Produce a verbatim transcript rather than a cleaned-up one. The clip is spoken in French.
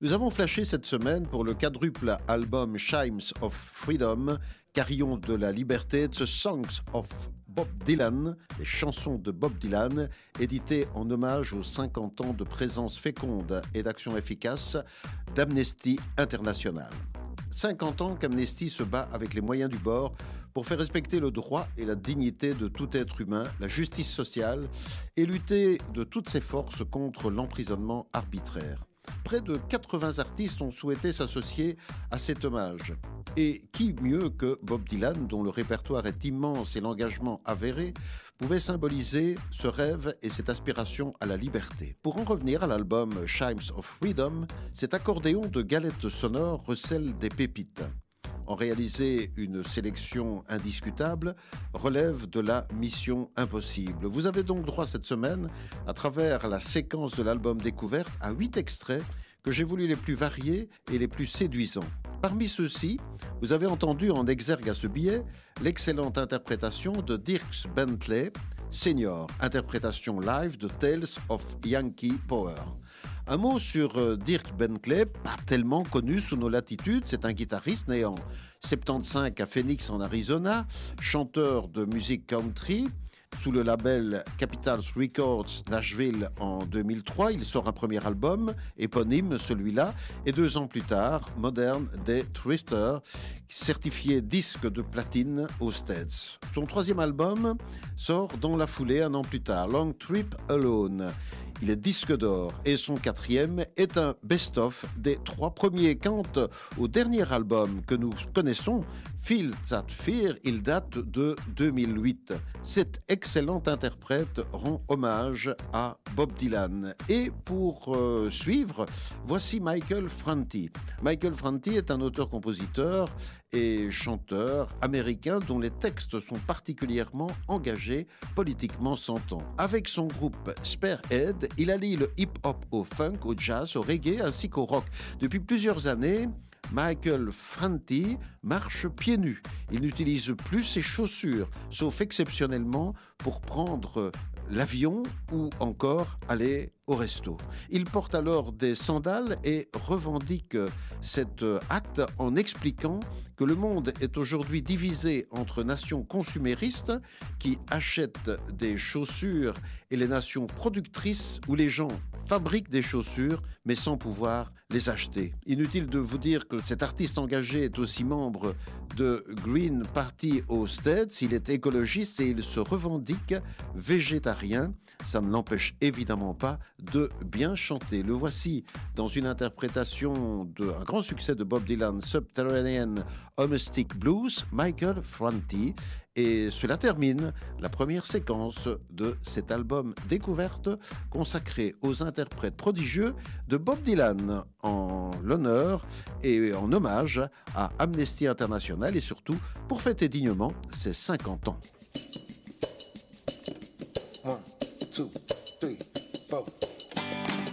Nous avons flashé cette semaine pour le quadruple album Chimes of Freedom, Carillon de la liberté, The Songs of Bob Dylan, les chansons de Bob Dylan, édité en hommage aux cinquante ans de présence féconde et d'action efficace d'Amnesty International. cinquante ans qu'Amnesty se bat avec les moyens du bord pour faire respecter le droit et la dignité de tout être humain, la justice sociale et lutter de toutes ses forces contre l'emprisonnement arbitraire. Près de quatre-vingts artistes ont souhaité s'associer à cet hommage. Et qui mieux que Bob Dylan, dont le répertoire est immense et l'engagement avéré, pouvait symboliser ce rêve et cette aspiration à la liberté. Pour en revenir à l'album Chimes of Freedom, cet accordéon de galettes sonores recèle des pépites. En réaliser une sélection indiscutable relève de la mission impossible. Vous avez donc droit cette semaine, à travers la séquence de l'album découverte, à huit extraits que j'ai voulu les plus variés et les plus séduisants. Parmi ceux-ci, vous avez entendu en exergue à ce billet l'excellente interprétation de Dierks Bentley, Senior, interprétation live de Tales of Yankee Power. Un mot sur euh, Dierks Bentley, pas tellement connu sous nos latitudes. C'est un guitariste né en soixante-quinze à Phoenix en Arizona, chanteur de musique country. Sous le label Capitals Records Nashville en deux mille trois, il sort un premier album, éponyme celui-là, et deux ans plus tard, Modern Day Twister, certifié disque de platine aux States. Son troisième album sort dans la foulée un an plus tard, Long Trip Alone. Il est disque d'or et son quatrième est un best-of des trois premiers. Quant au dernier album que nous connaissons, Feel That Fear, il date de deux mille huit. Cet excellent interprète rend hommage à Bob Dylan. Et pour euh, suivre, voici Michael Franti. Michael Franti est un auteur-compositeur et chanteur américain dont les textes sont particulièrement engagés, politiquement s'entend. Avec son groupe Sparehead, il allie le hip-hop au funk, au jazz, au reggae ainsi qu'au rock. Depuis plusieurs années, Michael Franti marche pieds nus. Il n'utilise plus ses chaussures, sauf exceptionnellement pour prendre l'avion ou encore aller au resto. Il porte alors des sandales et revendique cet acte en expliquant que le monde est aujourd'hui divisé entre nations consuméristes qui achètent des chaussures et les nations productrices où les gens fabriquent des chaussures mais sans pouvoir les acheter. Inutile de vous dire que cet artiste engagé est aussi membre de Green Party aux States. Il est écologiste et il se revendique végétarien. Ça ne l'empêche évidemment pas de bien chanter. Le voici dans une interprétation d'un grand succès de Bob Dylan, Subterranean Homesick Blues, Michael Franti. Et cela termine la première séquence de cet album découverte consacré aux interprètes prodigieux de Bob Dylan en l'honneur et en hommage à Amnesty International et surtout pour fêter dignement ses cinquante ans. One, two, three, four.